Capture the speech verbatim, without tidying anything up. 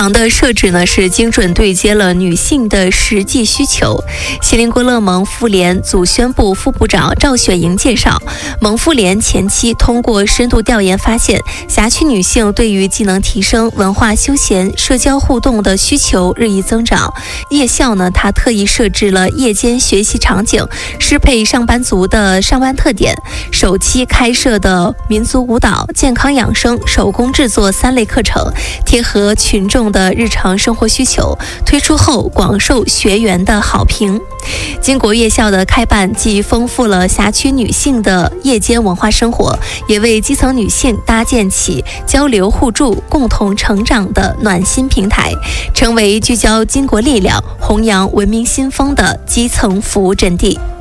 堂的设置呢是精准对接了女性的实际需求。锡林郭勒盟妇联组宣部副部长赵雪莹介绍，盟妇联前期通过深度调研发现，辖区女性对于技能提升、文化休闲、社交互动的需求日益增长。夜校呢，它特意设置了夜间学习场景，适配上班族的上班特点。首期开设的民族舞蹈、健康养生、手工制作三类课程，贴合群众的日常生活需求，推出后广受学员的好评。经国夜校的开办，既丰富了辖区女性的夜间文化生活，也为基层女性搭建起交流互助、共同成长的暖心平台，成为聚焦巾帼力量、弘扬文明新风的基层服务阵地。